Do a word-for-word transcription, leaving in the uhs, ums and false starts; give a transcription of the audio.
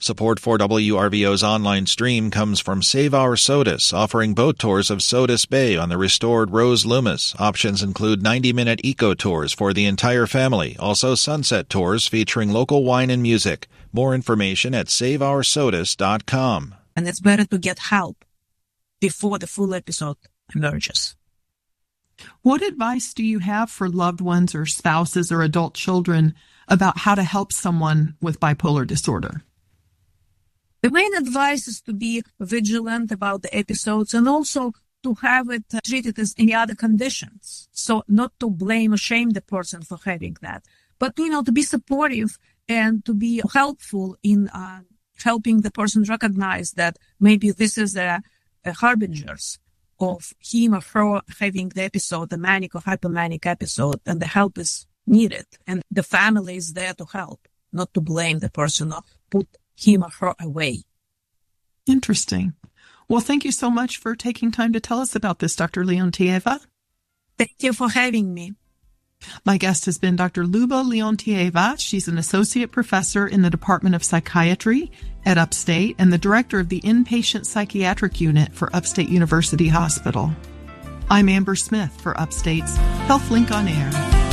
Support for W R V O's online stream comes from Save Our Sodus, offering boat tours of Sodus Bay on the restored Rose Loomis. Options include ninety-minute eco tours for the entire family, also sunset tours featuring local wine and music. More information at save our sodus dot com. And it's better to get help before the full episode emerges. What advice do you have for loved ones or spouses or adult children about how to help someone with bipolar disorder? The main advice is to be vigilant about the episodes and also to have it treated as any other conditions. So not to blame or shame the person for having that, but, you know, to be supportive and to be helpful in uh, helping the person recognize that maybe this is a, a harbingers of him or her having the episode, the manic or hypomanic episode, and the help is needed. And the family is there to help, not to blame the person or put him or her away. Interesting. Well, thank you so much for taking time to tell us about this, Doctor Leontieva. Thank you for having me. My guest has been Doctor Luba Leontieva. She's an associate professor in the Department of Psychiatry at Upstate and the director of the Inpatient Psychiatric Unit for Upstate University Hospital. I'm Amber Smith for Upstate's HealthLink on Air.